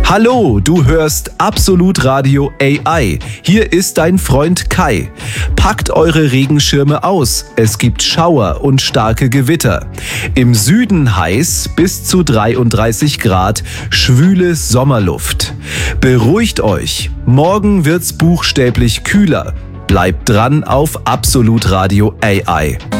Hallo, du hörst Absolut Radio AI. Hier ist dein Freund Kai. Packt eure Regenschirme aus. Es gibt Schauer und starke Gewitter. Im Süden heiß bis zu 33 Grad, schwüle Sommerluft. Beruhigt euch. Morgen wird's buchstäblich kühler. Bleibt dran auf Absolut Radio AI.